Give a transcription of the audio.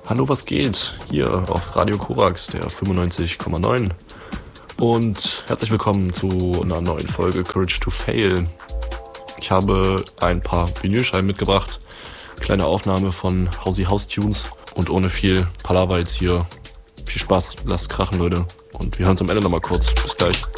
Hallo, was geht? Hier auf Radio Korax, der 95,9. Und herzlich willkommen zu einer neuen Folge Courage to Fail. Ich habe ein paar Vinylscheiben mitgebracht, kleine Aufnahme von Hausi House Tunes und ohne viel Palaver jetzt hier. Viel Spaß, lasst krachen, Leute. Und wir hören uns am Ende nochmal kurz. Bis gleich.